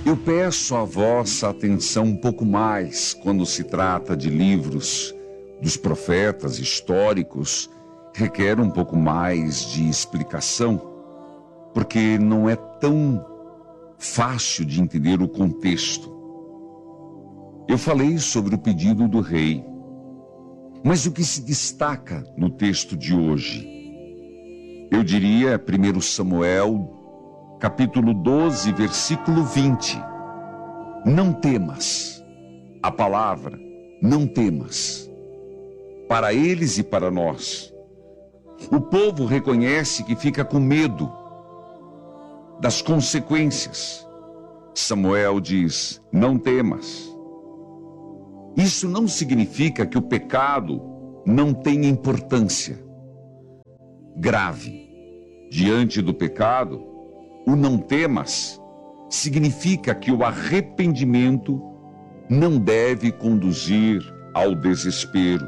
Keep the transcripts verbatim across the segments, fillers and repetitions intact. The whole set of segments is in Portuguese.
Eu peço a vossa atenção um pouco mais quando se trata de livros dos profetas históricos, requer um pouco mais de explicação, porque não é tão fácil de entender o contexto. Eu falei sobre o pedido do rei, mas o que se destaca no texto de hoje? Eu diria primeiro Samuel, capítulo doze, versículo vinte. Não temas. A palavra, não temas. Para eles e para nós. O povo reconhece que fica com medo das consequências. Samuel diz, não temas. Isso não significa que o pecado não tenha importância grave. Diante do pecado, o não temas significa que o arrependimento não deve conduzir ao desespero.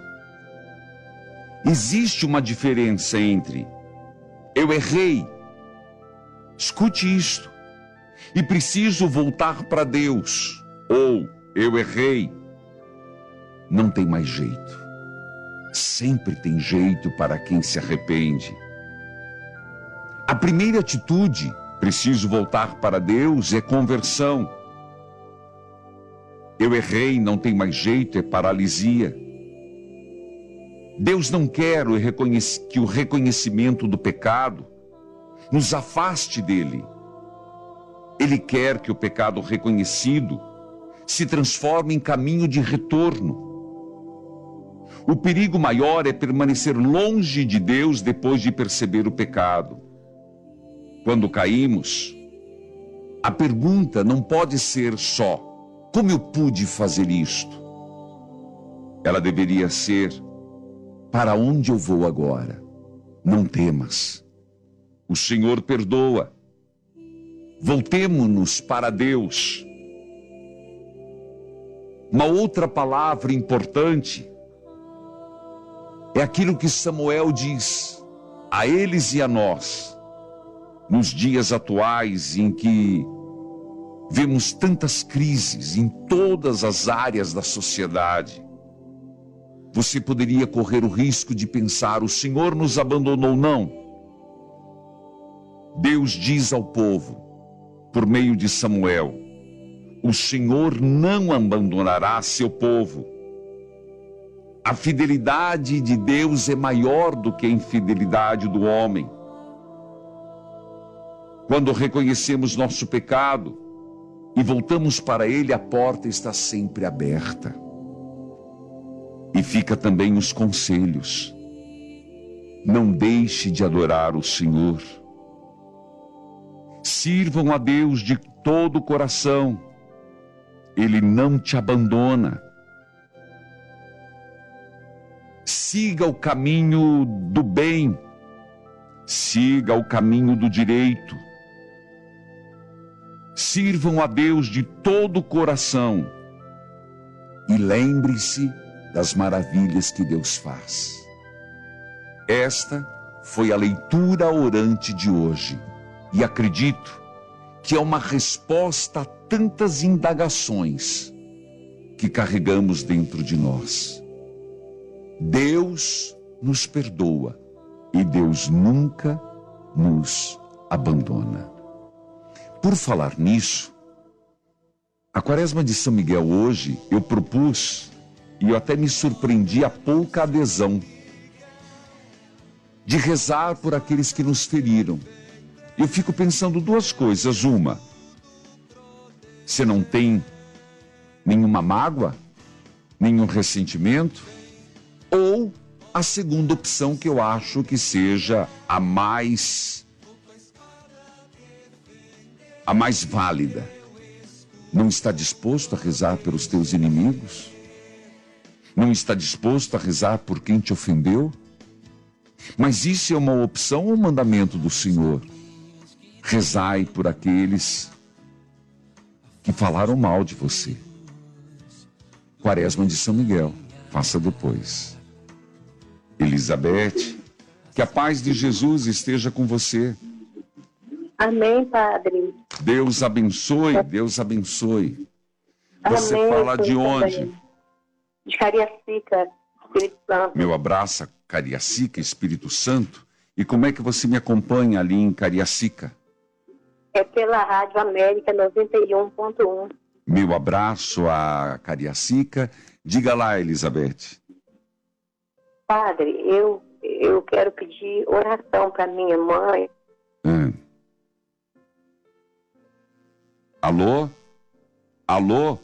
Existe uma diferença entre eu errei, escute isto, e preciso voltar para Deus, ou eu errei, não tem mais jeito. Sempre tem jeito para quem se arrepende. A primeira atitude, preciso voltar para Deus, é conversão. Eu errei, não tem mais jeito, é paralisia. Deus não quer que o reconhecimento do pecado nos afaste dele. Ele quer que o pecado reconhecido se transforme em caminho de retorno. O perigo maior é permanecer longe de Deus depois de perceber o pecado. Quando caímos, a pergunta não pode ser só, como eu pude fazer isto? Ela deveria ser, para onde eu vou agora? Não temas. O Senhor perdoa. Voltemo-nos para Deus. Uma outra palavra importante é aquilo que Samuel diz a eles e a nós. Nos dias atuais em que vemos tantas crises em todas as áreas da sociedade, você poderia correr o risco de pensar, o Senhor nos abandonou. Não. Deus diz ao povo, por meio de Samuel, o Senhor não abandonará seu povo. A fidelidade de Deus é maior do que a infidelidade do homem. Quando reconhecemos nosso pecado e voltamos para Ele, a porta está sempre aberta. E fica também os conselhos. Não deixe de adorar o Senhor. Sirvam a Deus de todo o coração. Ele não te abandona. Siga o caminho do bem. Siga o caminho do direito. Sirvam a Deus de todo o coração e lembre-se das maravilhas que Deus faz. Esta foi a leitura orante de hoje e acredito que é uma resposta a tantas indagações que carregamos dentro de nós. Deus nos perdoa e Deus nunca nos abandona. Por falar nisso, a Quaresma de São Miguel hoje eu propus, e eu até me surpreendi, a pouca adesão, de rezar por aqueles que nos feriram. Eu fico pensando duas coisas. Uma, você não tem nenhuma mágoa, nenhum ressentimento? Ou a segunda opção, que eu acho que seja a mais a mais válida. Não está disposto a rezar pelos teus inimigos? Não está disposto a rezar por quem te ofendeu? Mas isso é uma opção ou um mandamento do Senhor? Rezai por aqueles que falaram mal de você. Quaresma de São Miguel, faça depois. Elizabeth, que a paz de Jesus esteja com você. Amém, Padre. Deus abençoe, Deus abençoe. Você Amém, fala de sim, onde? também. De Cariacica, Espírito Santo. Meu abraço, Cariacica, Espírito Santo. E como é que você me acompanha ali em Cariacica? É pela Rádio América noventa e um ponto um. Meu abraço a Cariacica. Diga lá, Elizabeth. Padre, eu, eu quero pedir oração para minha mãe. Hum. Alô? Alô?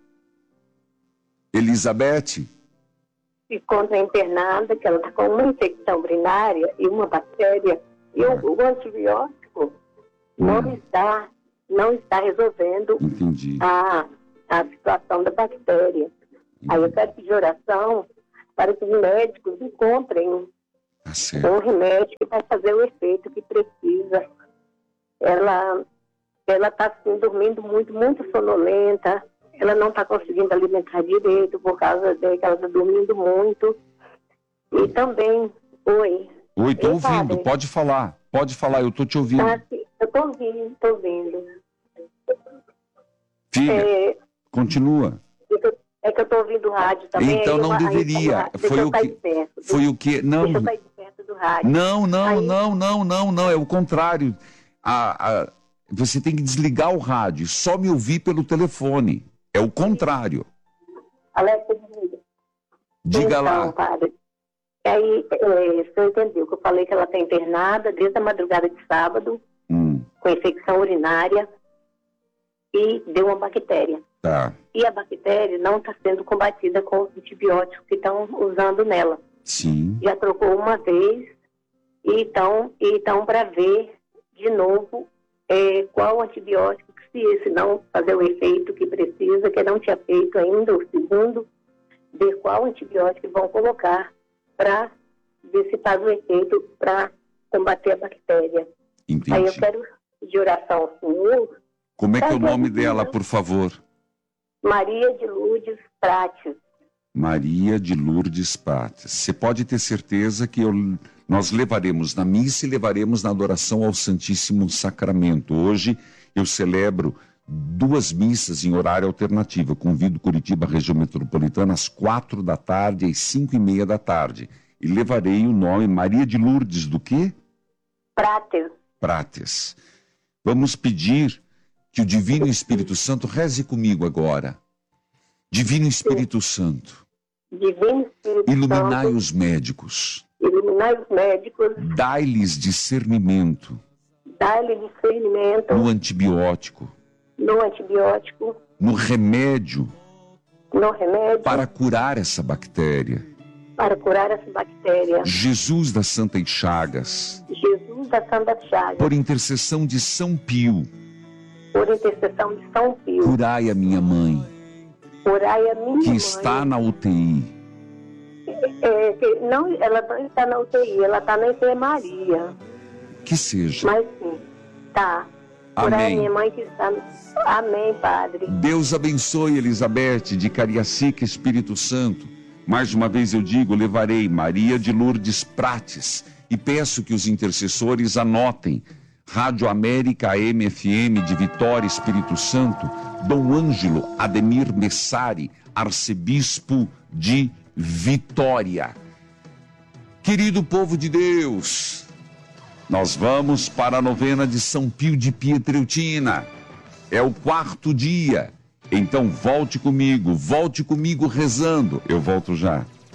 Elizabeth? Se encontra internada, que ela está com uma infecção urinária e uma bactéria. E o, o antibiótico não Hum. está, não está resolvendo Entendi. a, a situação da bactéria. Aí eu quero pedir oração para que os médicos encontrem Tá certo. um remédio que vai fazer o efeito que precisa. Ela ela está assim, dormindo muito, muito sonolenta. Ela não está conseguindo alimentar direito por causa de que ela está dormindo muito. E também, oi. Oi, tô Ei, ouvindo. padre. Pode falar. Pode falar, eu tô te ouvindo. Ah, sim, eu estou ouvindo, estou ouvindo. Filha, É, continua. é que eu estou ouvindo o rádio também. Então aí não eu- aí- deveria. aí- deixa Foi eu o sair que- de perto. Foi o que... Não, Deixa eu sair de perto do rádio. não, não, Aí- não, não, não, não. É o contrário. A, a- você tem que desligar o rádio e só me ouvir pelo telefone. É o contrário. Alexa, desliga. Diga Então, lá. padre, aí, é, você entendeu que eu falei que ela está internada desde a madrugada de sábado, Hum, com infecção urinária, e deu uma bactéria. tá. E a bactéria não está sendo combatida com os antibióticos que estão usando nela. Sim. Já trocou uma vez, e então, então para ver de novo é, qual antibiótico, que se esse não fazer o efeito que precisa, que não tinha feito ainda, o segundo, ver qual antibiótico vão colocar para ver se faz o efeito para combater a bactéria. Aí eu Entendi. quero pedir oração ao Senhor. Como é que é o Tá, nome tá, dela, tá. por favor? Maria de Lourdes Prates. Maria de Lourdes Prates. Você pode ter certeza que eu, nós levaremos na missa e levaremos na adoração ao Santíssimo Sacramento. Hoje eu celebro duas missas em horário alternativo. Eu convido Curitiba, região metropolitana, às quatro da tarde e às cinco e meia da tarde. E levarei o nome Maria de Lourdes do quê? Prates. Prates. Vamos pedir que o Divino Espírito Santo reze comigo agora. Divino Espírito Santo, Divino Espírito iluminai Santo, os médicos, iluminai os médicos, dai-lhes discernimento dá-lhe discernimento no antibiótico, no antibiótico, no remédio no remédio, para curar essa bactéria. para curar essa bactéria. Jesus das Santas Chagas, Jesus da Santa Chagas, por intercessão de São Pio, por intercessão de São Pio, curai a minha mãe, curai a minha que mãe. está na U T I. É, que não, ela não está na U T I, ela está na enfermaria. Que seja. Mas sim, tá. Curai Amém. a minha mãe que está... Amém, Padre. Deus abençoe Elizabeth de Cariacica, Espírito Santo. Mais uma vez eu digo, levarei Maria de Lourdes Prates e peço que os intercessores anotem. Rádio América A M F M de Vitória, Espírito Santo, Dom Ângelo Ademir Messari, arcebispo de Vitória. Querido povo de Deus, nós vamos para a novena de São Pio de Pietreutina. É o quarto dia. Então volte comigo, volte comigo rezando. Eu volto já.